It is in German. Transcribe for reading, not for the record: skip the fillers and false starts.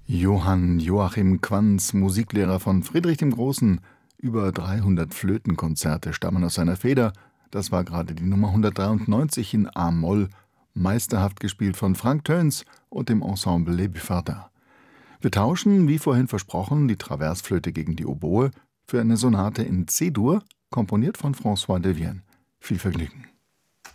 Johann Joachim Quanz, Musiklehrer von Friedrich dem Großen. Über 300 Flötenkonzerte stammen aus seiner Feder. Das war gerade die Nummer 193 in A-Moll, meisterhaft gespielt von Frank Töns und dem Ensemble Les Buffardins. Wir tauschen, wie vorhin versprochen, die Traversflöte gegen die Oboe für eine Sonate in C-Dur, komponiert von François de Vienne. Viel Vergnügen.